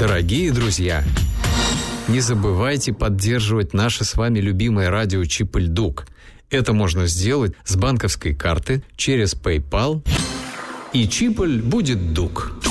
Дорогие друзья, не забывайте поддерживать наше с вами любимое радио Чип-Ль-Дук. Это можно сделать с банковской карты через PayPal, и Чиполь будет Дук.